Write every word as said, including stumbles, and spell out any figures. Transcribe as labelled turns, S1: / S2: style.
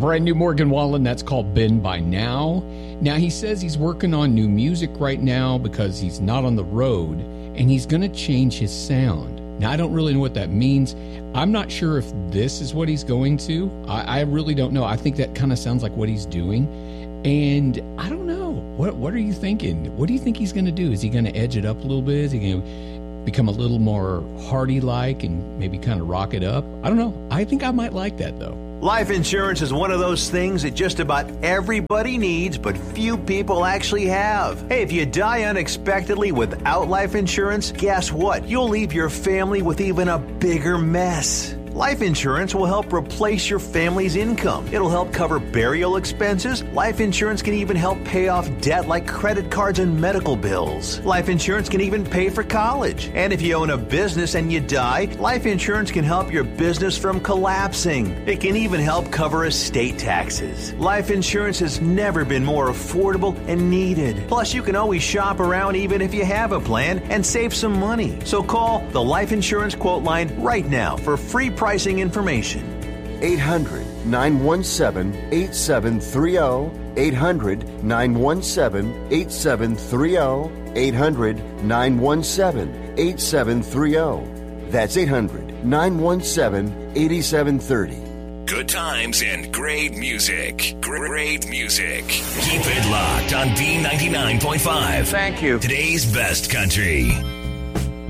S1: brand new Morgan Wallen. That's called Bend By Now. Now, he says he's working on new music right now because he's not on the road, and he's going to change his sound. Now, I don't really know what that means. I'm not sure if this is what he's going to. I, I really don't know. I think that kind of sounds like what he's doing. And I don't know. What What are you thinking? What do you think he's going to do? Is he going to edge it up a little bit? Is he going to become a little more Hardy-like and maybe kind of rock it up? I don't know. I think I might like that, though.
S2: Life insurance is one of those things that just about everybody needs, but few people actually have. Hey, if you die unexpectedly without life insurance, guess what? You'll leave your family with even a bigger mess. Life insurance will help replace your family's income. It'll help cover burial expenses. Life insurance can even help pay off debt like credit cards and medical bills. Life insurance can even pay for college. And if you own a business and you die, life insurance can help your business from collapsing. It can even help cover estate taxes. Life insurance has never been more affordable and needed. Plus, you can always shop around even if you have a plan and save some money. So call the Life Insurance Quote Line right now for free pricing information.
S3: eight hundred, nine one seven, eight seven three zero. eight hundred, nine one seven, eight seven three zero. eight hundred, nine one seven, eight seven three zero. That's eight hundred, nine one seven, eight seven three zero.
S4: Good times and great music. Great music. Keep it locked on B ninety-nine point five.
S2: Thank you.
S4: Today's best country.